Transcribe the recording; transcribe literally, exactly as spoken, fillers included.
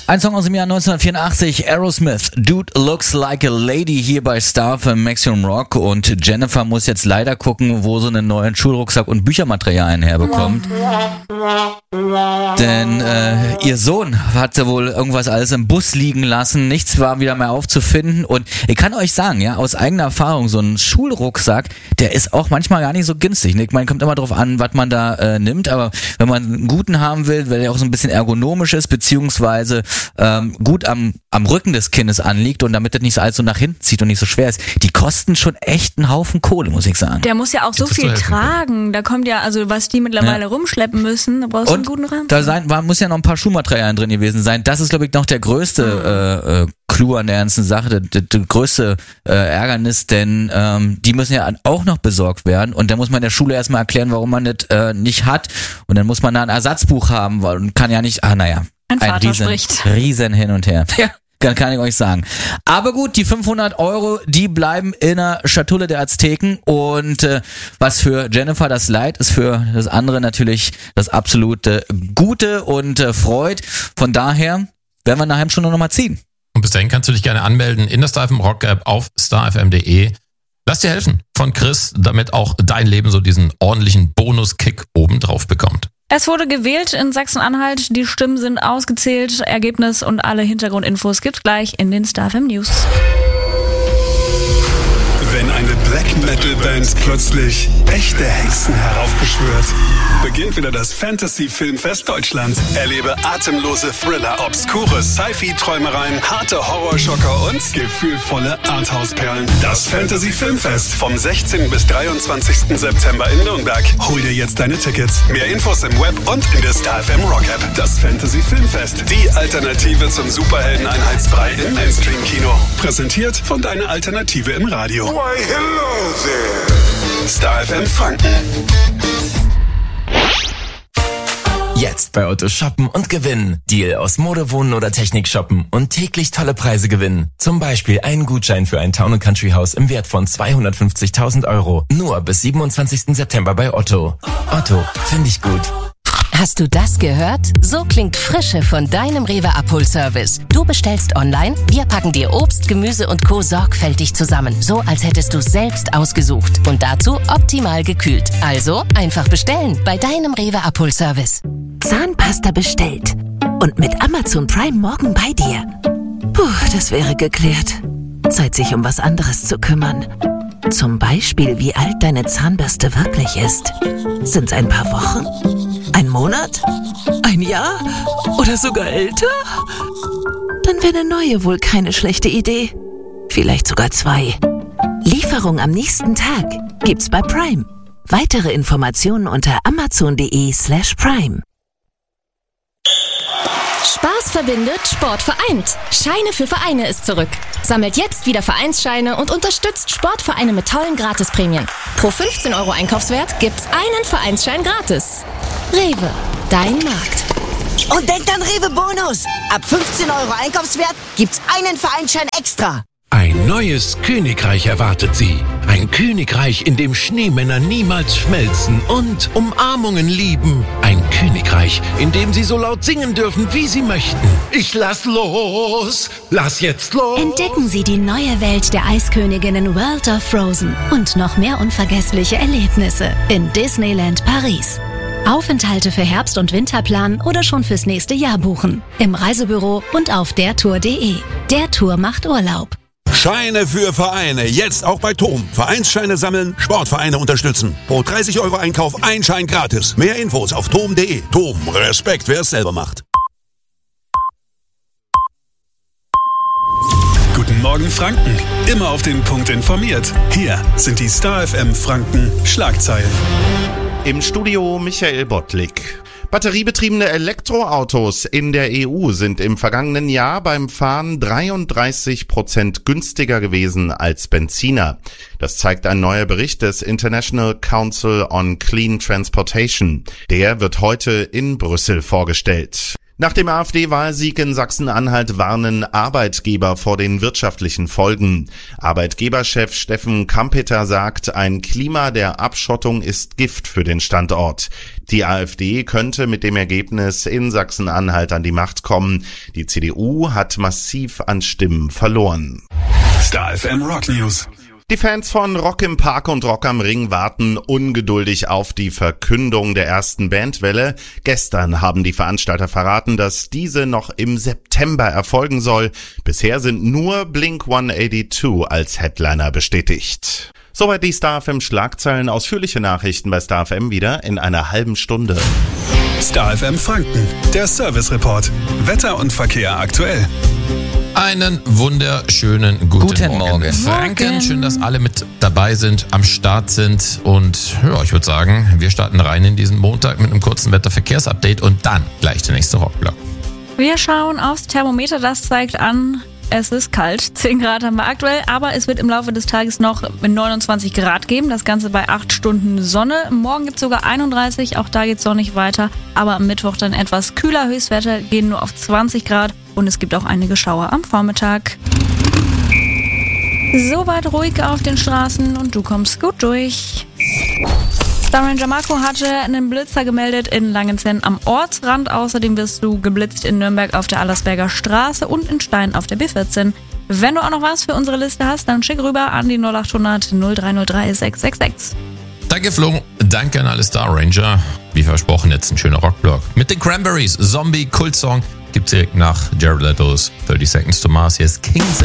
Ein Song aus dem Jahr neunzehnhundertvierundachtzig, Aerosmith, Dude Looks Like a Lady, hier bei Star für Maximum Rock. Und Jennifer muss jetzt leider gucken, wo sie einen neuen Schulrucksack und Büchermaterialien herbekommt. Denn äh, ihr Sohn hat ja wohl irgendwas alles im Bus liegen lassen, nichts war wieder mehr aufzufinden. Und ich kann euch sagen, ja, aus eigener Erfahrung, so ein Schulrucksack, der ist auch manchmal gar nicht so günstig. Ich meine, kommt immer drauf an, was man da äh, nimmt, aber wenn man einen guten haben will, weil der auch so ein bisschen ergonomisch ist, beziehungsweise ähm, gut am, am Rücken des Kindes anliegt und damit das nicht so allzu nach hinten zieht und nicht so schwer ist, die kosten schon echt einen Haufen Kohle, muss ich sagen. Der muss ja auch so viel tragen. Können. Da kommt ja, also was die mittlerweile ja. rumschleppen müssen, da brauchst du einen guten Rahmen. Da sein, war, muss ja noch ein paar Schuhmaterialien drin gewesen sein. Das ist, glaube ich, noch der größte mhm. äh, Clou an der ganzen Sache, der, der, der größte äh, Ärgernis, denn ähm, die müssen ja auch noch besorgt werden und dann muss man der Schule erstmal erklären, warum man das äh, nicht hat und dann muss man da ein Ersatzbuch haben und kann ja nicht, ah naja, ein, ein Vater riesen, spricht. riesen hin und her. Ja. Kann, kann ich euch sagen. Aber gut, die fünfhundert Euro, die bleiben in der Schatulle der Azteken und äh, was für Jennifer das Leid ist, für das andere natürlich das absolute Gute und äh, Freud. Von daher werden wir in einer halben Stunde nochmal ziehen. Und bis dahin kannst du dich gerne anmelden in der Star F M Rock App auf star f m punkt de. Lass dir helfen von Chris, damit auch dein Leben so diesen ordentlichen Bonuskick obendrauf bekommt. Es wurde gewählt in Sachsen-Anhalt, die Stimmen sind ausgezählt, Ergebnis und alle Hintergrundinfos gibt's gleich in den Star F M News. Wenn eine Black-Metal-Band plötzlich echte Hexen heraufbeschwört, beginnt wieder das Fantasy-Filmfest Deutschland. Erlebe atemlose Thriller, obskure Sci-Fi-Träumereien, harte Horrorschocker und gefühlvolle Arthouse-Perlen. Das Fantasy-Filmfest vom sechzehnten bis dreiundzwanzigsten September in Nürnberg. Hol dir jetzt deine Tickets. Mehr Infos im Web und in der Star F M Rock App. Das Fantasy-Filmfest, die Alternative zum Superhelden-Einheitsbrei im Mainstream-Kino. Präsentiert von deiner Alternative im Radio. Why, hello there. Star F M Franken. Jetzt bei Otto shoppen und gewinnen. Deal aus Mode, Wohnen oder Technik shoppen und täglich tolle Preise gewinnen. Zum Beispiel einen Gutschein für ein Town and Country Haus im Wert von zweihundertfünfzigtausend Euro. Nur bis siebenundzwanzigsten September bei Otto. Otto, finde ich gut. Hast du das gehört? So klingt Frische von deinem Rewe Abholservice. Du bestellst online, wir packen dir Obst, Gemüse und Co. sorgfältig zusammen. So, als hättest du selbst ausgesucht. Und dazu optimal gekühlt. Also einfach bestellen bei deinem Rewe Abholservice. Zahnpasta bestellt. Und mit Amazon Prime morgen bei dir. Puh, das wäre geklärt. Zeit, sich um was anderes zu kümmern. Zum Beispiel, wie alt deine Zahnbürste wirklich ist. Sind's ein paar Wochen? Ein Monat? Ein Jahr? Oder sogar älter? Dann wäre eine neue wohl keine schlechte Idee. Vielleicht sogar zwei. Lieferung am nächsten Tag gibt's bei Prime. Weitere Informationen unter amazon.de slash prime. Spaß verbindet, Sport vereint. Scheine für Vereine ist zurück. Sammelt jetzt wieder Vereinsscheine und unterstützt Sportvereine mit tollen Gratisprämien. Pro fünfzehn Euro Einkaufswert gibt's einen Vereinsschein gratis. Rewe, dein Markt. Und denkt an Rewe Bonus. Ab fünfzehn Euro Einkaufswert gibt's einen Vereinsschein extra. Ein neues Königreich erwartet Sie. Ein Königreich, in dem Schneemänner niemals schmelzen und Umarmungen lieben. Ein Königreich, in dem Sie so laut singen dürfen, wie Sie möchten. Ich lass los, lass jetzt los. Entdecken Sie die neue Welt der Eisköniginnen World of Frozen und noch mehr unvergessliche Erlebnisse in Disneyland Paris. Aufenthalte für Herbst- und Winterplan oder schon fürs nächste Jahr buchen. Im Reisebüro und auf dertour punkt de. Der Tour macht Urlaub. Scheine für Vereine, jetzt auch bei T O M. Vereinsscheine sammeln, Sportvereine unterstützen. Pro dreißig Euro Einkauf ein Schein gratis. Mehr Infos auf tom punkt de. T O M, Respekt, wer es selber macht. Guten Morgen Franken, immer auf den Punkt informiert. Hier sind die Star F M Franken Schlagzeilen. Im Studio Michael Bottlik. Batteriebetriebene Elektroautos in der E U sind im vergangenen Jahr beim Fahren dreiunddreißig Prozent günstiger gewesen als Benziner. Das zeigt ein neuer Bericht des International Council on Clean Transportation. Der wird heute in Brüssel vorgestellt. Nach dem AfD-Wahlsieg in Sachsen-Anhalt warnen Arbeitgeber vor den wirtschaftlichen Folgen. Arbeitgeberchef Steffen Kampeter sagt, ein Klima der Abschottung ist Gift für den Standort. Die AfD könnte mit dem Ergebnis in Sachsen-Anhalt an die Macht kommen. Die C D U hat massiv an Stimmen verloren. Star F M Rock News. Die Fans von Rock im Park und Rock am Ring warten ungeduldig auf die Verkündung der ersten Bandwelle. Gestern haben die Veranstalter verraten, dass diese noch im September erfolgen soll. Bisher sind nur Blink hundertzweiundachtzig als Headliner bestätigt. Soweit die Star F M Schlagzeilen. Ausführliche Nachrichten bei Star F M wieder in einer halben Stunde. Star F M Franken, der Service Report. Wetter und Verkehr aktuell. Einen wunderschönen guten, Guten Morgen. Morgen. Franken, schön, dass alle mit dabei sind, am Start sind. Und ja, ich würde sagen, wir starten rein in diesen Montag mit einem kurzen Wetterverkehrsupdate und dann gleich der nächste Rockblock. Wir schauen aufs Thermometer, das zeigt an, es ist kalt. zehn Grad haben wir aktuell, aber es wird im Laufe des Tages noch neunundzwanzig Grad geben. Das Ganze bei acht Stunden Sonne. Morgen gibt es sogar einunddreißig, auch da geht es sonnig weiter. Aber am Mittwoch dann etwas kühler. Höchstwerte gehen nur auf zwanzig Grad und es gibt auch einige Schauer am Vormittag. Soweit ruhig auf den Straßen und du kommst gut durch. Star Ranger Marco hatte einen Blitzer gemeldet in Langenzenn am Ortsrand. Außerdem wirst du geblitzt in Nürnberg auf der Allersberger Straße und in Stein auf der B vierzehn. Wenn du auch noch was für unsere Liste hast, dann schick rüber an die null achthundert null drei null drei sechs sechs sechs. Danke Flo, danke an alle Star Ranger. Wie versprochen, jetzt ein schöner Rockblock. Mit den Cranberries, Zombie, Kultsong, gibt's direkt nach Jared Leto's thirty Seconds to Mars. Hier ist Kings